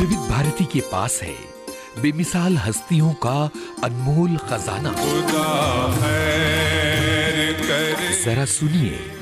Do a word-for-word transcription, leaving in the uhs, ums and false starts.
विविध भारती के पास है बेमिसाल हस्तियों का अनमोल खजाना। खुदा खैर करे। जरा सुनिए